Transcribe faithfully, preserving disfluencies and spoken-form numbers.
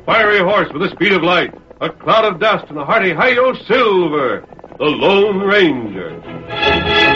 fiery horse with the speed of light, a cloud of dust, and a hearty hi-yo Silver, the Lone Ranger.